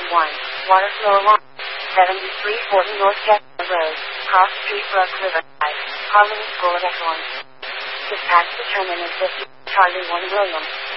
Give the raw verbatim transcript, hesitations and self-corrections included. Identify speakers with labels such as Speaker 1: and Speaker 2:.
Speaker 1: one. Water flow along seventy-three forty North Chestnut Road, Cross Street, Brook Riverside, Harmony School of Excellence. Dispatch the terminus fifty, Charlie one William.